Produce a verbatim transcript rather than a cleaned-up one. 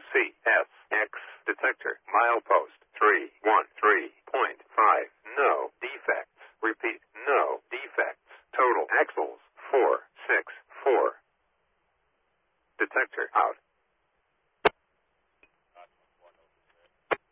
C S X detector. Milepost three one three point five. No defects. Repeat, no defects. Total axles four six four. Detector out.